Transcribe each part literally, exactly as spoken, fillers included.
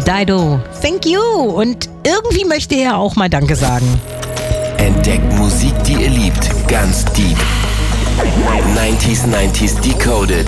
Dido, thank you. Und irgendwie möchte er auch mal Danke sagen. Entdeckt Musik, die ihr liebt, ganz deep. neunziger neunziger Decoded.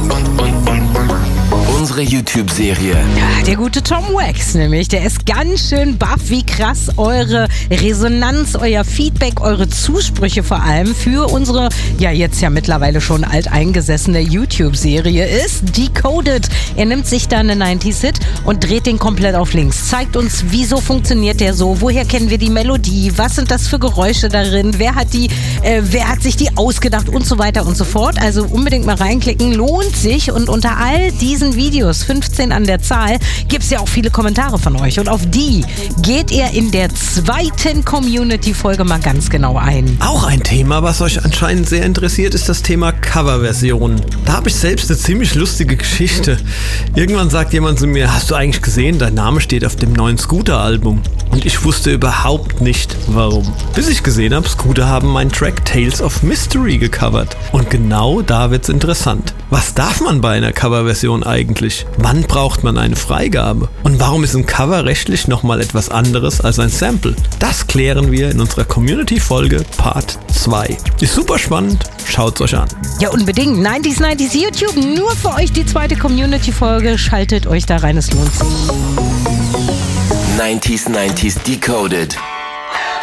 Unsere YouTube-Serie. Ja, der gute Tom Wax nämlich, der ist ganz schön baff, wie krass eure Resonanz, euer Feedback, eure Zusprüche vor allem für unsere, ja jetzt ja mittlerweile schon alteingesessene YouTube-Serie ist. Decoded. Er nimmt sich da einen neunziger-Hit und dreht den komplett auf links. Zeigt uns, wieso funktioniert der so, woher kennen wir die Melodie, was sind das für Geräusche darin, wer hat die, äh, wer hat sich die ausgedacht und so weiter und so fort. Also unbedingt mal reinklicken, lohnt sich. Und unter all diesen Videos, fünfzehn an der Zahl, gibt es ja auch viele Kommentare von euch. Und auf die geht er in der zweiten Community-Folge mal ganz genau ein. Auch ein Thema, was euch anscheinend sehr interessiert, ist das Thema Coverversionen. Da habe ich selbst eine ziemlich lustige Geschichte. Irgendwann sagt jemand zu mir, hast du eigentlich gesehen, dein Name steht auf dem neuen Scooter-Album. Und ich wusste überhaupt nicht, warum. Bis ich gesehen habe, Scooter haben meinen Track Tales of Mystery gecovert. Und genau da wird's interessant. Was darf man bei einer Coverversion eigentlich? Wann braucht man eine Freigabe? Und warum ist ein Cover rechtlich nochmal etwas anderes als ein Sample? Das klären wir in unserer Community-Folge Part zwei. Ist super spannend, schaut's euch an. Ja, unbedingt. neunziger neunziger YouTube, nur für euch die zweite Community-Folge. Schaltet euch da rein, es lohnt sich. neunziger neunziger Decoded.